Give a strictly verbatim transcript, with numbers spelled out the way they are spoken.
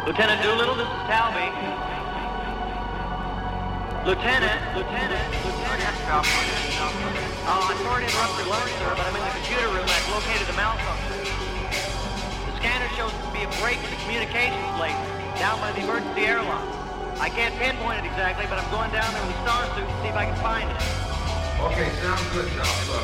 Lieutenant Doolittle, this is Talby. Lieutenant, Lieutenant, Lieutenant. Oh, I'm sorry to interrupt your lunch, sir, but I'm in the computer room and I've located a malfunction. The scanner shows it to be a break in the communications laser down by the emergency airlock. I can't pinpoint it exactly, but I'm going down there with a star suit to see if I can find it. Okay, sounds good, Charlie. Look,